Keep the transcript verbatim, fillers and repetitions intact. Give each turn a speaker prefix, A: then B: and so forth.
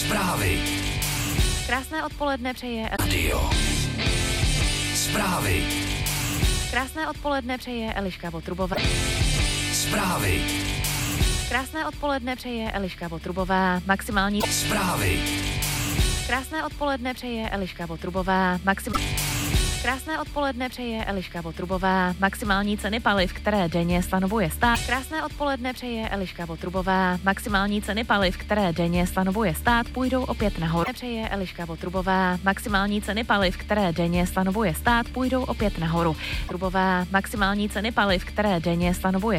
A: Zprávy.
B: Krásné odpoledne přeje
A: Radio. Zprávy.
B: Krásné odpoledne přeje Eliška Votrubová.
A: Zprávy.
B: Krásné odpoledne přeje Eliška Votrubová. Maximální
A: Zprávy.
B: Krásné odpoledne přeje Eliška Votrubová. Maxim... Krásné odpoledne přeje Eliška Votrubová. Maximální ceny paliv, které denně stanovuje stát. Krásné odpoledne přeje Eliška Votrubová. Maximální ceny paliv, které denně stanovuje stát, půjdou opět nahoru. Přeje Eliška Votrubová. Maximální ceny paliv, které denně stanovuje stát, půjdou opět nahoru. Votrubová. Maximální ceny paliv, které denně stanovuje